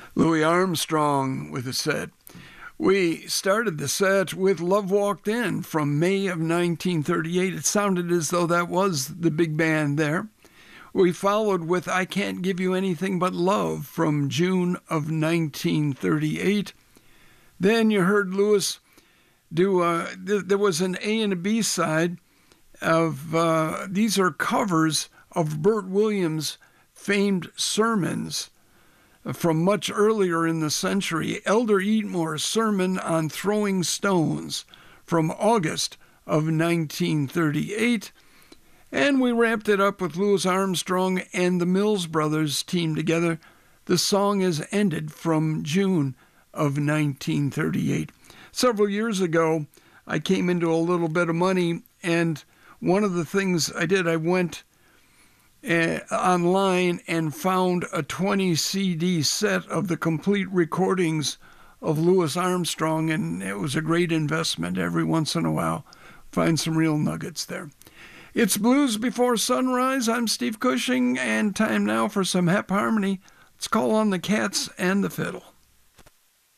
Louis Armstrong with a set. We started the set with Love Walked In from May of 1938. It sounded as though that was the big band there. We followed with I Can't Give You Anything But Love from June of 1938. Then you heard Louis do, there was an A and a B side of, these are covers of Bert Williams' famed sermons from much earlier in the century. Elder Eatmore's sermon on throwing stones from August of 1938. And we wrapped it up with Louis Armstrong and the Mills Brothers team together. The Song Is Ended from June of 1938. Several years ago, I came into a little bit of money, and one of the things I did, I went online and found a 20 CD set of the complete recordings of Louis Armstrong, and it was a great investment. Every once in a while, find some real nuggets there. It's Blues Before Sunrise. I'm Steve Cushing, and time now for some Hep Harmony. Let's call on the Cats and the Fiddle.